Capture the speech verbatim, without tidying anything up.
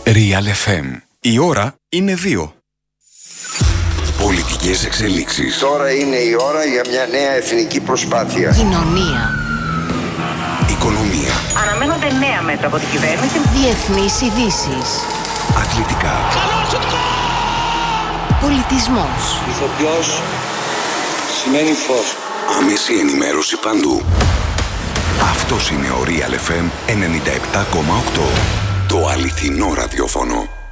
Real εφ εμ. Η ώρα είναι δύο. Πολιτικές εξελίξεις. Τώρα είναι η ώρα για μια νέα εθνική προσπάθεια. Κοινωνία. Οικονομία. Αναμένονται νέα μέτρα από την κυβέρνηση. Διεθνείς ειδήσεις. Αθλητικά. Πολιτισμός. Ηθοποιός σημαίνει φως. Άμεση ενημέρωση παντού. Αυτός είναι ο Real εφ εμ ενενήντα επτά κόμμα οκτώ. Το αληθινό ραδιόφωνο.